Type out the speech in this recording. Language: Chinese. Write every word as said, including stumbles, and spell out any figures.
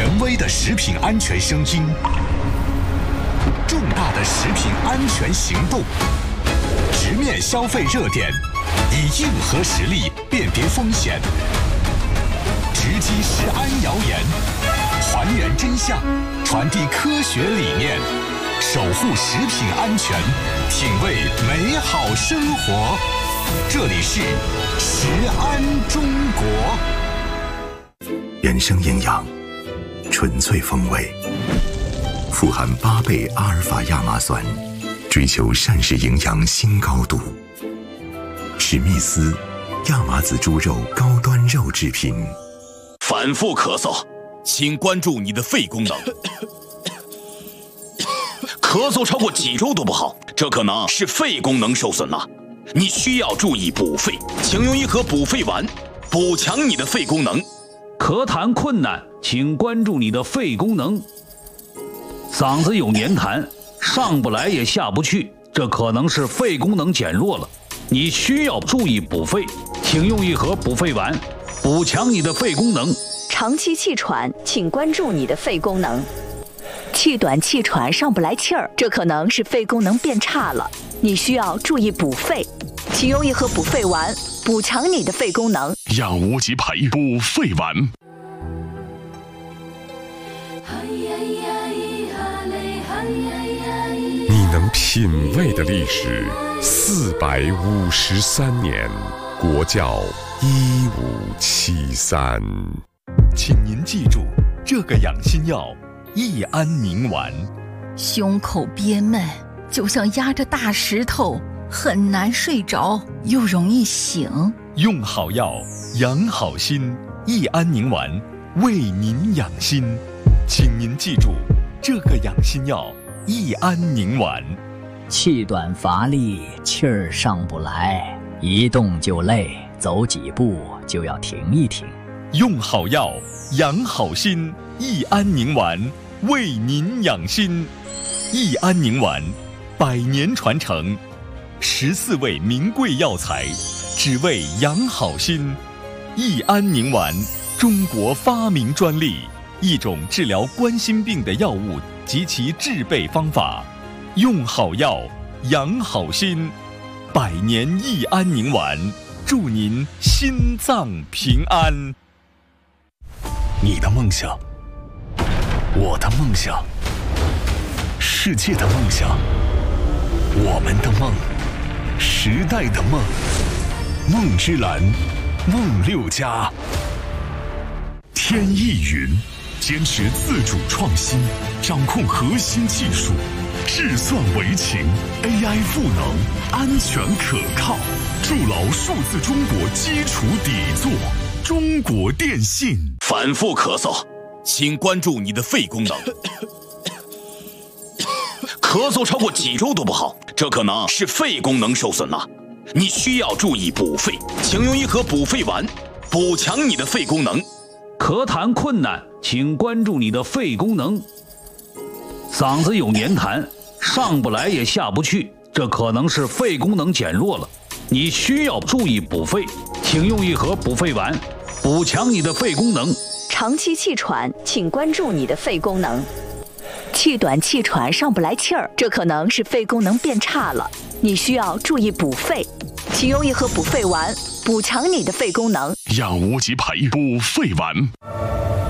权威的食品安全声音，重大的食品安全行动，直面消费热点，以硬核实力辨别风险，直击食安谣言，还原真相，传递科学理念，守护食品安全，品味美好生活。这里是食安中国。 原生营养，纯粹风味，富含八倍阿尔法亚麻酸，追求膳食营养新高度。史密斯亚麻籽猪肉高端肉制品。 反复咳嗽，请关注你的肺功能。咳嗽超过几周都不好，这可能是肺功能受损了。你需要注意补肺，请用一盒补肺丸，补强你的肺功能。 咳痰困难，请关注你的肺功能。嗓子有黏痰，上不来也下不去，这可能是肺功能减弱了。你需要注意补肺，请用一盒补肺丸，补强你的肺功能。 长期气喘，请关注你的肺功能。气短气喘上不来气儿，这可能是肺功能变差了。你需要注意补肺，请用一盒补肺丸，补强你的肺功能。 养无极培补肺丸。 你能品味的历史，四百五十三年，国窖一五七三。 请您记住这个养心药益安宁丸。 胸口憋闷，就像压着大石头，很难睡着，又容易醒。 用好药，养好心，益安宁丸为您养心。请您记住这个养心药益安宁丸。 气短乏力，气儿上不来，一动就累，走几步就要停一停。 用好药，养好心，益安宁丸为您养心。益安宁丸，百年传承，十四味名贵药材，只为养好心。益安宁丸，中国发明专利，一种治疗冠心病的药物及其制备方法。用好药，养好心，百年益安宁丸，祝您心脏平安。 你的梦想，我的梦想，世界的梦想，我们的梦，时代的梦，梦之蓝，梦六家。天翼云坚持自主创新，掌控核心技术，智算为情 ，A I 赋能，安全可靠，筑牢数字中国基础底座。中国电信。 反复咳嗽，请关注你的肺功能。咳嗽超过几周都不好，这可能是肺功能受损了。你需要注意补肺，请用一盒补肺丸，补强你的肺功能。 咳痰困难，请关注你的肺功能。嗓子有黏痰，上不来也下不去，这可能是肺功能减弱了。你需要注意补肺，请用一盒补肺丸，补强你的肺功能。 长期气喘，请关注你的肺功能。气短气喘上不来气儿，这可能是肺功能变差了。你需要注意补肺，请用一盒补肺丸，补强你的肺功能。 养无极培补肺丸。